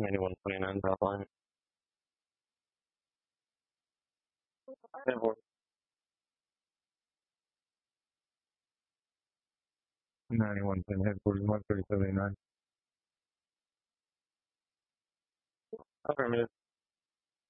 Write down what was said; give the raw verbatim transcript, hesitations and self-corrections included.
ninety-one twenty-nine top line. Yeah, boy. ninety-one ten headquarters, Mark thirty seventy-nine. Affirmative.